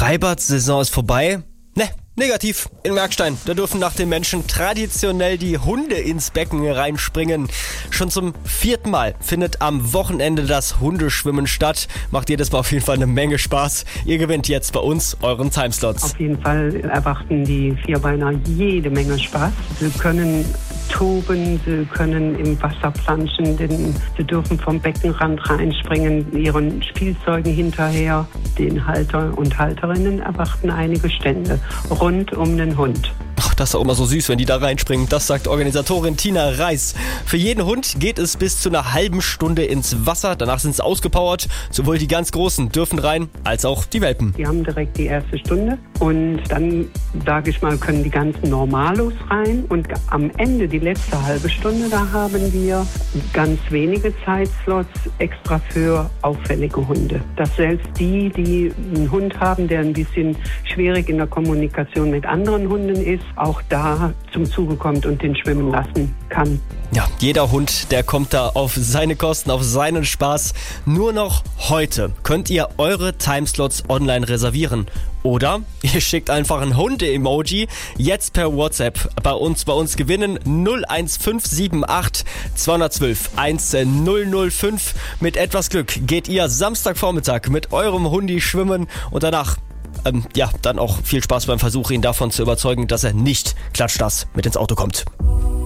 Freibad-Saison ist vorbei? Ne, negativ. In Merkstein, da dürfen nach den Menschen traditionell die Hunde ins Becken reinspringen. Schon zum 4. Mal findet am Wochenende das Hundeschwimmen statt. Macht jedes Mal auf jeden Fall eine Menge Spaß. Ihr gewinnt jetzt bei uns euren Timeslots. Auf jeden Fall erwarten die Vierbeiner jede Menge Spaß. Sie können toben, sie können im Wasser planschen, denn sie dürfen vom Beckenrand reinspringen, ihren Spielzeugen hinterher. Den Halter und Halterinnen erwarten einige Stände rund um den Hund. Ach, das ist auch immer so süß, wenn die da reinspringen. Das sagt Organisatorin Tina Reis. Für jeden Hund geht es bis zu einer halben Stunde ins Wasser. Danach sind sie ausgepowert. Sowohl die ganz Großen dürfen rein, als auch die Welpen. Die haben direkt die erste Stunde und dann, sage ich mal, können die ganzen Normalos rein. Und am Ende, die letzte halbe Stunde, da haben wir ganz wenige Zeitslots extra für auffällige Hunde. Dass selbst die einen Hund haben, der ein bisschen schwierig in der Kommunikation mit anderen Hunden ist, auch da zum Zuge kommt und den schwimmen lassen kann. Ja, jeder Hund, der kommt da auf seine Kosten, auf seinen Spaß. Nur noch heute könnt ihr eure Timeslots online reservieren. Oder ihr schickt einfach ein Hunde-Emoji jetzt per WhatsApp bei uns gewinnen 01578 212 1005. Mit etwas Glück geht ihr Samstagvormittag mit eurem Hundi schwimmen und danach dann auch viel Spaß beim Versuch, ihn davon zu überzeugen, dass er nicht klatschnass mit ins Auto kommt.